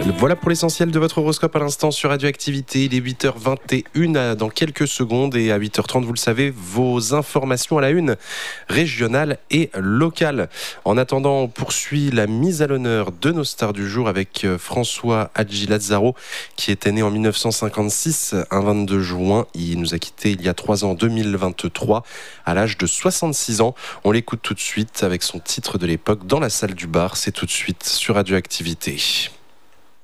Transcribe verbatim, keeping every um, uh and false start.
Voilà pour l'essentiel de votre horoscope à l'instant sur Radioactivité. Il est huit heures vingt et une dans quelques secondes et à huit heures trente, vous le savez, vos informations à la une, régionale et locale. En attendant, on poursuit la mise à l'honneur de nos stars du jour avec François Hadji Lazzaro qui était né en dix-neuf cent cinquante-six, un vingt-deux juin. Il nous a quittés il y a trois ans, deux mille vingt-trois, à l'âge de soixante-six ans. On l'écoute tout de suite avec son titre de l'époque, Dans la salle du bar. C'est tout de suite sur Radioactivité.